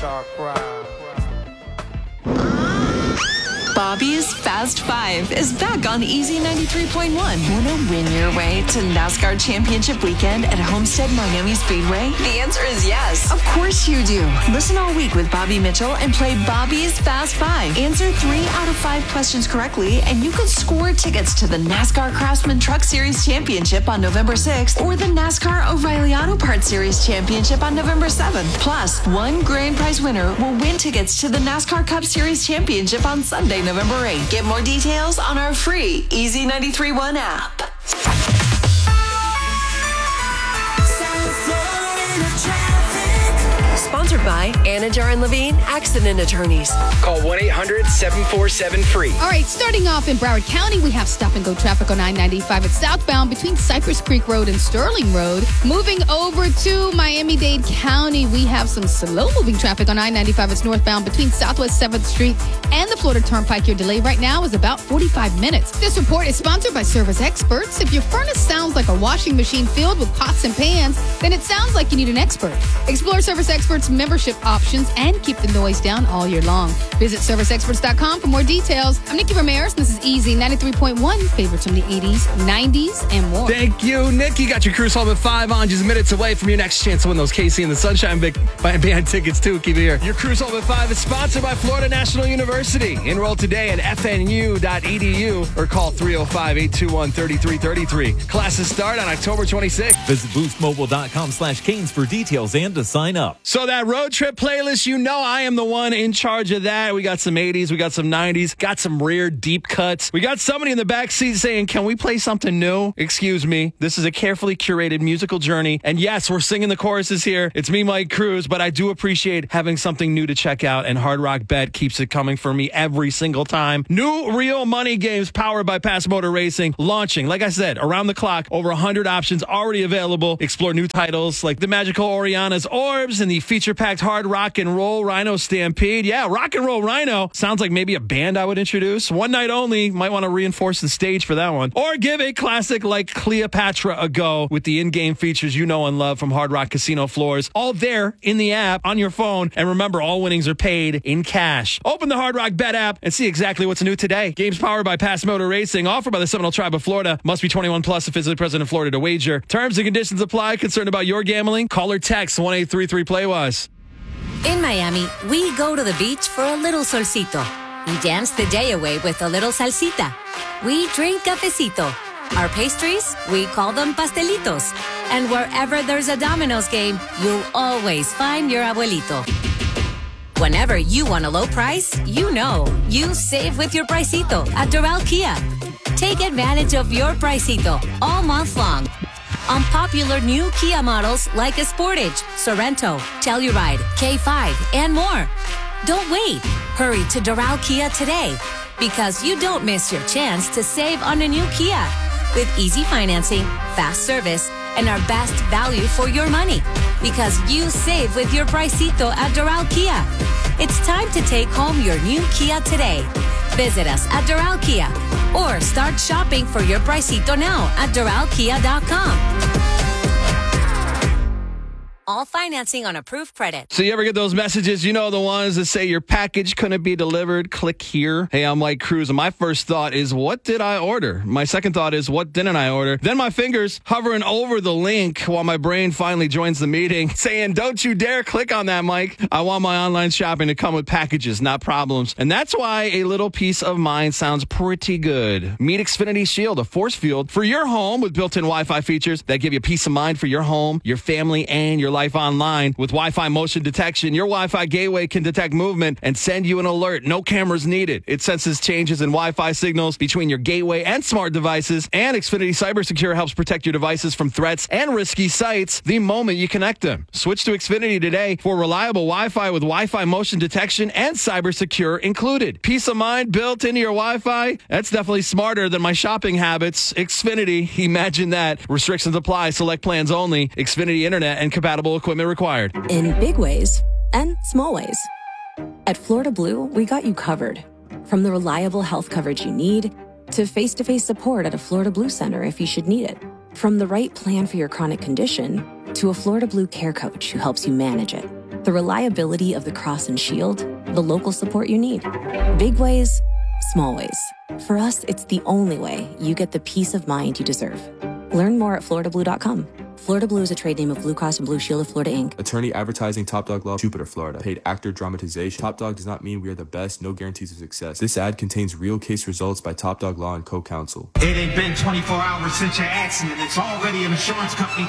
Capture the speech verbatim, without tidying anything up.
NASCAR crowd. Bobby's Fast Five is back on Easy ninety-three point one. Want to win your way to NASCAR Championship Weekend at Homestead Miami Speedway? The answer is yes. Of course you do. Listen all week with Bobby Mitchell and play Bobby's Fast Five. Answer three out of five questions correctly, and you could score tickets to the NASCAR Craftsman Truck Series Championship on November sixth or the NASCAR O'Reilly Auto Parts Series Championship on November seventh. Plus, one grand prize winner will win tickets to the NASCAR Cup Series Championship on Sunday, November eighth. Get more details on our free Easy ninety-three point one app. Sponsored by Anajar and Levine Accident Attorneys. Call one eight hundred seven four seven free. All right, starting off in Broward County, we have stop-and-go traffic on I ninety-five at southbound between Cypress Creek Road and Sterling Road. Moving over to Miami-Dade County, we have some slow-moving traffic on I ninety-five. It's northbound between Southwest seventh Street and the Florida Turnpike. Your delay right now is about forty-five minutes. This report is sponsored by Service Experts. If your furnace sounds like a washing machine filled with pots and pans, then it sounds like you need an expert. Explore Service Experts membership options and keep the noise down all year long. Visit service experts dot com for more details. I'm Nikki Ramirez. This is Easy ninety-three point one. Favorites from the eighties, nineties, and more. Thank you, Nick. You got your cruise home at five on, just minutes away from your next chance to win those K C and the Sunshine Big Band tickets, too. Keep it here. Your cruise home at five is sponsored by Florida National University. Enroll today at f n u dot e d u or call three oh five, eight two one, three three three three. Classes start on October twenty-sixth. Visit boost mobile dot com slash Canes for details and to sign up. So that road trip playlist, you know I am the one in charge of that. We got some eighties, we got some nineties, got some rare deep cuts. We got somebody in the back seat saying, can we play something new? Excuse me. This is a carefully curated musical journey. And yes, we're singing the choruses here. It's me, Mike Cruz, but I do appreciate having something new to check out, and Hard Rock Bet keeps it coming for me every single time. New real money games powered by Pass Motor Racing launching. Like I said, around the clock, over one hundred options already available. Explore new titles like the magical Oriana's Orbs and the feature-packed Hard Rock and Roll Rhino Stampede. Yeah, Rock and Roll Rhino sounds like maybe a band I would introduce. One night only. Might want to reinforce the stage for that one. Or give a classic like Cleopatra a go with the in-game features you know and love from Hard Rock Casino floors. All there in the app on your phone. And remember, all winnings are paid in cash. Open the Hard Rock Bet app and see exactly what's new today. Games powered by Pass Motor Racing. Offered by the Seminole Tribe of Florida. Must be twenty-one plus and physically present in Florida to wager. Terms and conditions apply. Concerned about your gambling? Call or text one eight three three play wise. In Miami, we go to the beach for a little solcito. We dance the day away with a little salsita. We drink cafecito. Our pastries, we call them pastelitos. And wherever there's a Domino's game, you'll always find your abuelito. Whenever you want a low price, you know, you save with your Pricito at Doral Kia. Take advantage of your Pricito all month long on popular new Kia models like a Sportage, Sorento, Telluride, K five, and more. Don't wait. Hurry to Doral Kia today because you don't miss your chance to save on a new Kia with easy financing, fast service, and our best value for your money because you save with your Pricito at Doral Kia. It's time to take home your new Kia today. Visit us at Doral Kia or start shopping for your Pricito now at doral kia dot com. All financing on approved credit. So you ever get those messages, you know, the ones that say your package couldn't be delivered, click here. Hey, I'm Mike Cruz, and my first thought is, what did I order? My second thought is, what didn't I order? Then my fingers hovering over the link while my brain finally joins the meeting, saying, don't you dare click on that, Mike. I want my online shopping to come with packages, not problems. And that's why a little peace of mind sounds pretty good. Meet Xfinity Shield, a force field for your home with built-in Wi-Fi features that give you peace of mind for your home, your family, and your life online. With Wi-Fi motion detection, your Wi-Fi gateway can detect movement and send you an alert. No cameras needed. It senses changes in Wi-Fi signals between your gateway and smart devices, and Xfinity CyberSecure helps protect your devices from threats and risky sites the moment you connect them. Switch to Xfinity today for reliable Wi-Fi with Wi-Fi motion detection and CyberSecure included. Peace of mind built into your Wi-Fi? That's definitely smarter than my shopping habits. Xfinity, imagine that. Restrictions apply. Select plans only. Xfinity Internet and compatible equipment required. In big ways and small ways. At Florida Blue, we got you covered. From the reliable health coverage you need to face-to-face support at a Florida Blue Center if you should need it. From the right plan for your chronic condition to a Florida Blue care coach who helps you manage it. The reliability of the Cross and Shield, the local support you need. Big ways, small ways. For us, it's the only way you get the peace of mind you deserve. Learn more at Florida Blue dot com. Florida Blue is a trade name of Blue Cross and Blue Shield of Florida, Incorporated. Attorney advertising Top Dog Law, Jupiter, Florida. Paid actor dramatization. Top Dog does not mean we are the best, no guarantees of success. This ad contains real case results by Top Dog Law and co-counsel. It ain't been twenty-four hours since your accident. It's already an insurance company